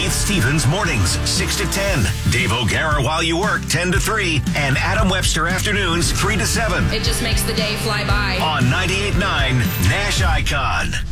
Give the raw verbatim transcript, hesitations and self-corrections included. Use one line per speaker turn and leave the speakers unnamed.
Faith Stevens mornings, six to ten. Dave O'Gara while you work, ten to three. And Adam Webster afternoons, three to seven.
It just makes the day fly by.
On ninety-eight point nine Nash Icon.